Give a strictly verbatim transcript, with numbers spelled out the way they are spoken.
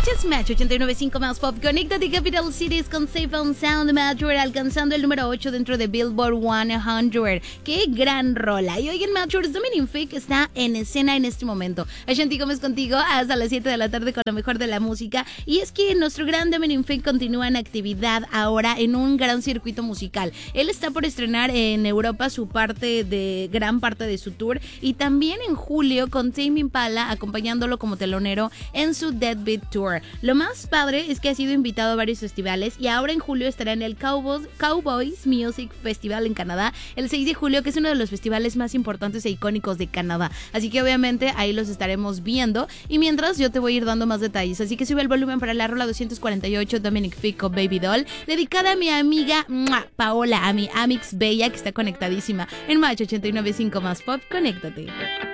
Escuchas Match ochenta y nueve punto cinco más Pop. Conéctate Capital Cities con Safe and Sound Matchware, alcanzando el número ocho dentro de Billboard cien. ¡Qué gran rola! Y hoy en Matchware, Dominic Fike está en escena en este momento. Ashanti Gómez contigo hasta las siete de la tarde con lo mejor de la música. Y es que nuestro gran Dominic Fike continúa en actividad ahora en un gran circuito musical. Él está por estrenar en Europa su parte de gran parte de su tour, y también en julio con Tame Impala acompañándolo como telonero en su Deadbeat Tour. Lo más padre es que ha sido invitado a varios festivales y ahora en julio estará en el Cowboys, Cowboys Music Festival en Canadá el seis de julio, que es uno de los festivales más importantes e icónicos de Canadá. Así que obviamente ahí los estaremos viendo, y mientras yo te voy a ir dando más detalles. Así que sube el volumen para la rola doscientos cuarenta y ocho, Dominic Fike, Baby Doll, dedicada a mi amiga ¡mua! Paola, a mi Amix Bella, que está conectadísima en Match ochenta y nueve punto cinco más Pop. Conéctate.